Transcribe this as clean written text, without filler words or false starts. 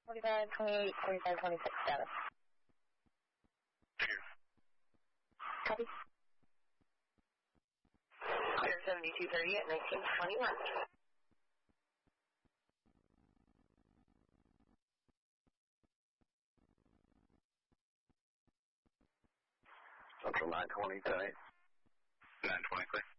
45, 28, 45, 26 status. Clear. Copy. Clear 7230 at 1921. Central 920, 10-8. 920, clear.